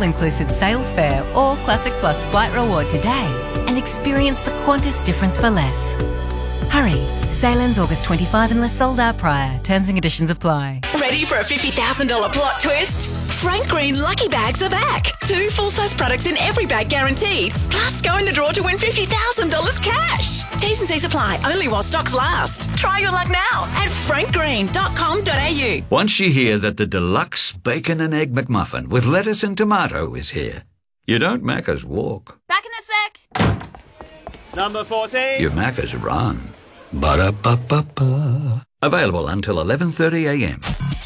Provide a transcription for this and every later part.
all-inclusive sail fare or Classic Plus flight reward today and experience the Qantas difference for less. Hurry, sail ends August 25 unless sold out prior. Terms and conditions apply. Ready for a $50,000 plot twist? Frank Green Lucky Bags are back. 2 full-size products in every bag guaranteed. Plus, go in the draw to win $50,000 cash. T's and C's apply, only while stocks last. Try your luck now at frankgreen.com.au. Once you hear that the deluxe bacon and egg McMuffin with lettuce and tomato is here, you don't Macca's walk. Back in a sec. Number 14. You Macca's run. Ba-da-ba-ba-ba. Available until 11:30am.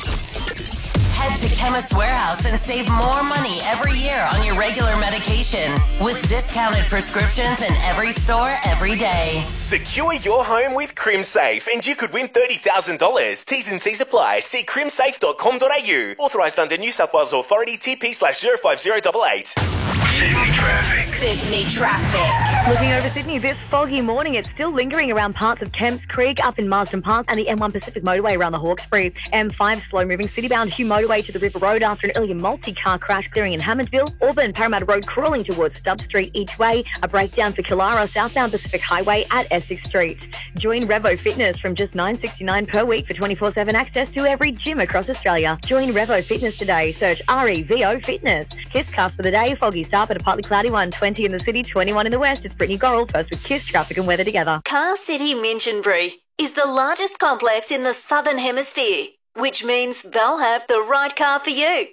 Head to Chemist Warehouse and save more money every year on your regular medication with discounted prescriptions in every store every day. Secure your home with CrimSafe and you could win $30,000. T's and C's apply. See crimsafe.com.au. Authorised under New South Wales Authority TP/05088. Sydney traffic. Looking over Sydney this foggy morning, it's still lingering around parts of Kemps Creek, up in Marsden Park, and the M1 Pacific Motorway around the Hawkesbury. M5 slow-moving city-bound Hugh Motorway to the River Road after an earlier multi-car crash clearing in Hammondsville. Auburn Parramatta Road crawling towards Stubb Street each way. A breakdown for Killara southbound Pacific Highway at Essex Street. Join Revo Fitness from just $9.69 per week for 24/7 access to every gym across Australia. Join Revo Fitness today. Search REVO Fitness. Kisscast for the day. Foggy start but a partly cloudy one. 20 in the city, 21 in the west. It's Brittany Gorrell first with Kiss traffic and weather together. Car City Minchinbury is the largest complex in the Southern Hemisphere, which means they'll have the right car for you.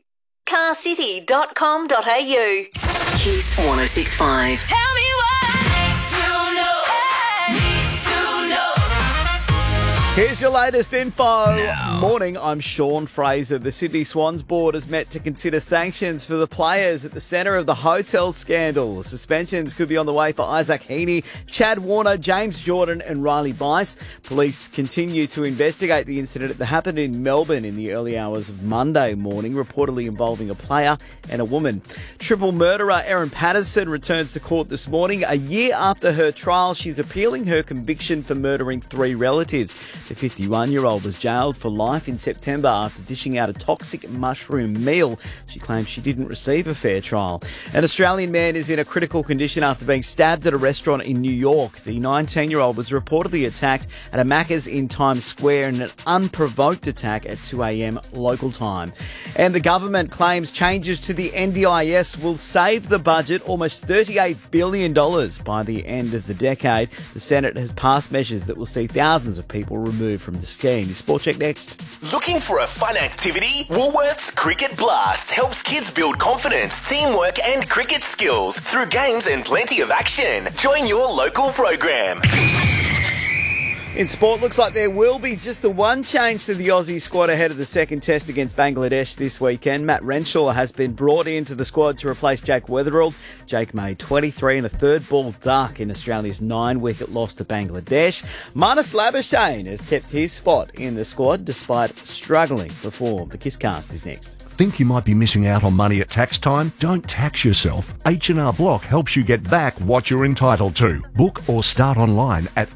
carcity.com.au. Kiss 106.5. Tell me what to know. Need to know. Here's your latest info. Morning, I'm Sean Fraser. The Sydney Swans board has met to consider sanctions for the players at the centre of the hotel scandal. Suspensions could be on the way for Isaac Heaney, Chad Warner, James Jordan and Riley Bice. Police continue to investigate the incident that happened in Melbourne in the early hours of Monday morning, reportedly involving a player and a woman. Triple murderer Erin Patterson returns to court this morning. A year after her trial, she's appealing her conviction for murdering 3 relatives. The 51-year-old was jailed for life in September after dishing out a toxic mushroom meal. She claims she didn't receive a fair trial. An Australian man is in a critical condition after being stabbed at a restaurant in New York. The 19-year-old was reportedly attacked at a Macca's in Times Square in an unprovoked attack at 2 a.m. local time. And the government claims changes to the NDIS will save the budget almost $38 billion by the end of the decade. The Senate has passed measures that will see thousands of people removed from the scheme. Sport Check next. Looking for a fun activity? Woolworths Cricket Blast helps kids build confidence, teamwork and cricket skills through games and plenty of action. Join your local program. In sport, looks like there will be just the one change to the Aussie squad ahead of the second test against Bangladesh this weekend. Matt Renshaw has been brought into the squad to replace Jake Weatherald. Jake made 23 and a third ball duck in Australia's 9-wicket loss to Bangladesh. Marnus Labuschagne has kept his spot in the squad despite struggling before. The Kisscast is next. Think you might be missing out on money at tax time? Don't tax yourself. H&R Block helps you get back what you're entitled to. Book or start online at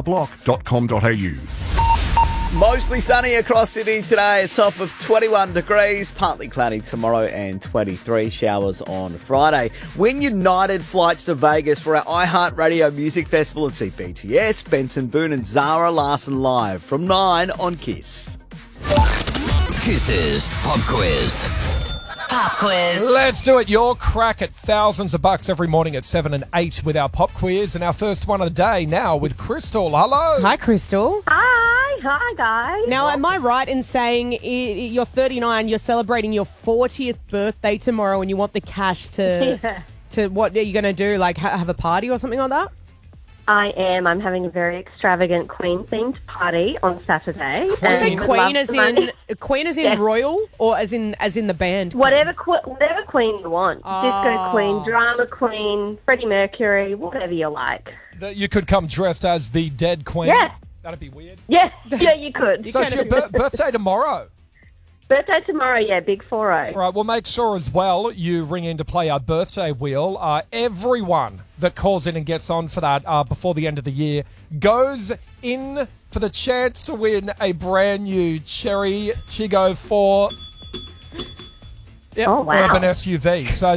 hrblock.com.au. Mostly sunny across Sydney today, a top of 21 degrees, partly cloudy tomorrow and 23 showers on Friday. Win United flights to Vegas for our iHeartRadio Music Festival and see BTS, Benson Boone and Zara Larsson live from 9 on Kiss. Kiss's Pop Quiz. Pop Quiz. Let's do it. Your crack at thousands of bucks every morning at 7 and 8 with our Pop Quiz. And our first one of the day now with Crystal. Hello. Hi, Crystal. Hi, guys. Now, am I right in saying you're 39, you're celebrating your 40th birthday tomorrow and you want the cash to what are you going to do? Like have a party or something like that? I am. I'm having a very extravagant Queen-themed party on Saturday. Queen as in Yes. royal or as in the band? Whatever Queen you want. Disco Queen, Drama Queen, Freddie Mercury, whatever you like. You could come dressed as the dead Queen. Yeah. That'd be weird. Yes. Yeah, you could. So it's your birthday tomorrow? Birthday tomorrow, yeah, big 4-0. All right, well, make sure as well you ring in to play our birthday wheel. Everyone that calls in and gets on for that before the end of the year goes in for the chance to win a brand new Cherry Tiggo 4 Oh, wow. urban SUV. So